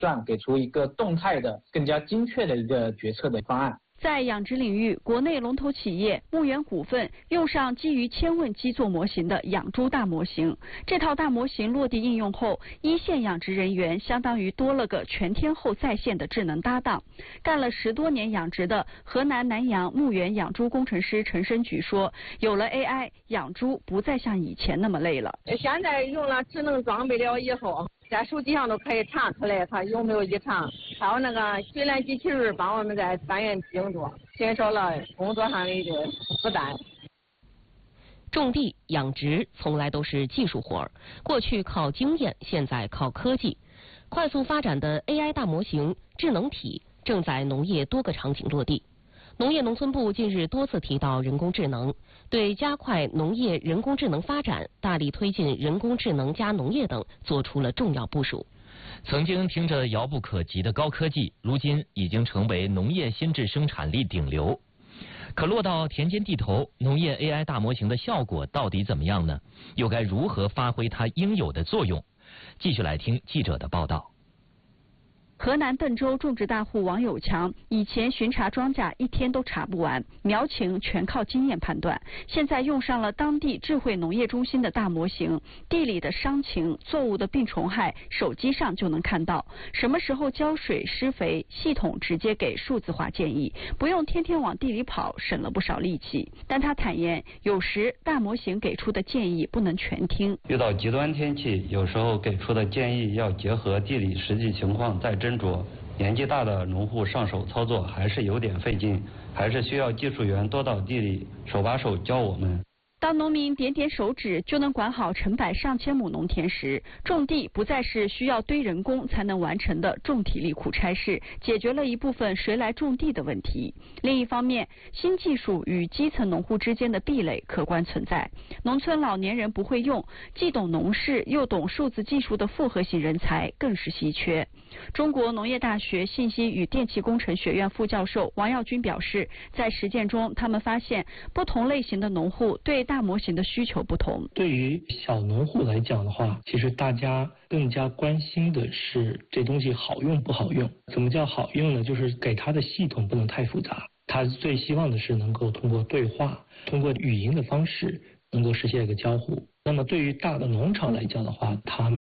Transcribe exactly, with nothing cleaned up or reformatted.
算，给出一个动态的、更加精确的一个决策的方案。 在养殖领域，国内龙头企业牧原股份用上基于千问基座模型的养猪大模型。这套大模型落地应用后，一线养殖人员相当于多了个全天候在线的智能搭档。干了十多年养殖的河南南阳牧原养猪工程师陈申举说，有了 A I， 养猪不再像以前那么累了。 现在用了智能装备了以后，在手机上都可以查出来它有没有异常，还有那个水缆机器人帮我们在翻原精度，减少了工作上的一个负担。 种地、养殖从来都是技术活儿，过去靠经验，现在靠科技。快速发展的 A I 大模型、智能体正在农业多个场景落地。农业农村部近日多次提到人工智能，对加快农业人工智能发展、大力推进人工智能加农业等做出了重要部署。 曾经听着遥不可及的高科技，如今已经成为农业新质生产力顶流。可落到田间地头，农业 A I 大模型的效果到底怎么样呢？又该如何发挥它应有的作用？继续来听记者的报道。 河南邓州种植大户王有强以前巡查庄稼一天都查不完，苗情全靠经验判断。现在用上了当地智慧农业中心的大模型，地里的伤情、作物的病虫害，手机上就能看到。什么时候浇水、施肥，系统直接给数字化建议，不用天天往地里跑，省了不少力气。但他坦言，有时大模型给出的建议不能全听。 遇到极端天气，有时候给出的建议要结合地理实际情况再斟酌。年纪大的农户上手操作还是有点费劲，还是需要技术员多到地里手把手教我们。 当农民点点手指就能管好成百上千亩农田时，种地不再是需要堆人工才能完成的重体力苦差事，解决了一部分谁来种地的问题。另一方面，新技术与基层农户之间的壁垒客观存在。农村老年人不会用，既懂农事又懂数字技术的复合型人才更是稀缺。中国农业大学信息与电气工程学院副教授王耀军表示，在实践中，他们发现不同类型的农户对大模型的需求不同。 对于小农户来讲的话，其实大家更加关心的是这东西好用不好用。怎么叫好用呢？就是给他的系统不能太复杂。他最希望的是能够通过对话、通过语音的方式能够实现一个交互。那么对于大的农场来讲的话，他